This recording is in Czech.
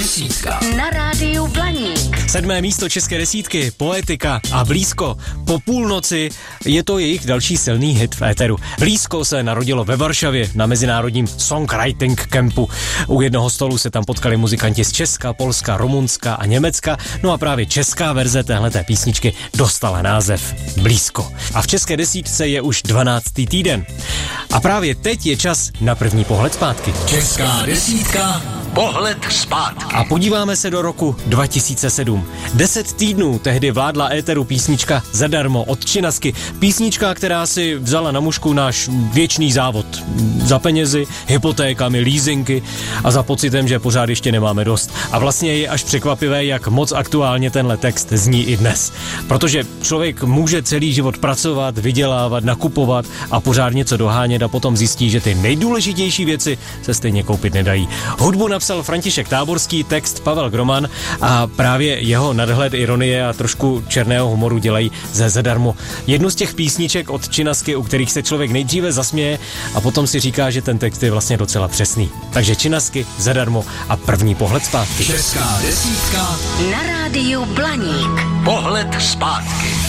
desítka na rádiu Blaník. 7. místo české desítky, Poetika a Blízko. Po půlnoci je to jejich další silný hit v éteru. Blízko se narodilo ve Varšavě na mezinárodním songwriting campu. U jednoho stolu se tam potkali muzikanti z Česka, Polska, Rumunska a Německa. No a právě česká verze téhleté písničky dostala název Blízko. A v české desítce je už 12. týden. A právě teď je čas na první pohled zpátky. Česká desítka, pohled zpátky. A podíváme se do roku 2007. 10 týdnů tehdy vládla éteru písnička Zadarmo od Činasky. Písnička, která si vzala na mušku náš věčný závod. Za penězi, hypotékami, leasingy a za pocitem, že pořád ještě nemáme dost. A vlastně je až překvapivé, jak moc aktuálně tenhle text zní i dnes. Protože člověk může celý život pracovat, vydělávat, nakupovat a pořád něco dohánět a potom zjistí, že ty nejdůležitější věci se stejně koupit nedají. Hudbu napsal František Táborský, text Pavel Groman a právě jeho nadhled, ironie a trošku černého humoru dělají ze Zadarmo jednu z těch písniček od Činasky, u kterých se člověk nejdříve zasměje a potom si říká, že ten text je vlastně docela přesný. Takže Činasky, Zadarmo a první pohled zpátky. Česká desítka Na rádiu Blaník. pohled zpátky.